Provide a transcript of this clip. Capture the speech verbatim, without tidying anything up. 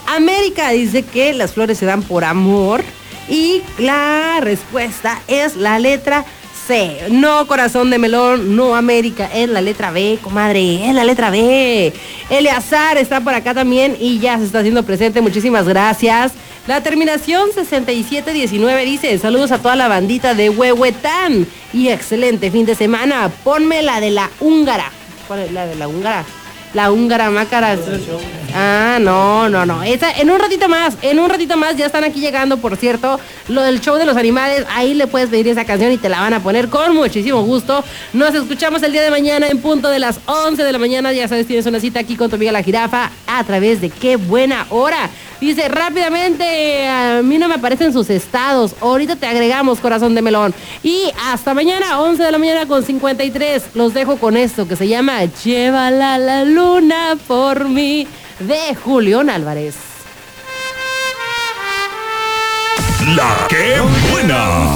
América dice que las flores se dan por amor y la respuesta es la letra C. No, corazón de melón, no, América, es la letra B, comadre, es la letra B. Eleazar está por acá también y ya se está haciendo presente, muchísimas gracias. La terminación sesenta y siete diecinueve dice, saludos a toda la bandita de Huehuetán y excelente fin de semana. Ponme la de la húngara. ¿Cuál es la de la húngara? La húngara mácara. Ah, no, no, no. Esa, en un ratito más, en un ratito más ya están aquí llegando, por cierto, lo del show de los animales. Ahí le puedes pedir esa canción y te la van a poner con muchísimo gusto. Nos escuchamos el día de mañana en punto de las once de la mañana. Ya sabes, tienes una cita aquí con tu amiga La Jirafa a través de Qué Buena Hora. Dice rápidamente, a mí no me aparecen sus estados. Ahorita te agregamos, corazón de melón. Y hasta mañana, once de la mañana con cincuenta y tres. Los dejo con esto que se llama Llévala la luna por mí, de Julián Álvarez. La Qué Buena.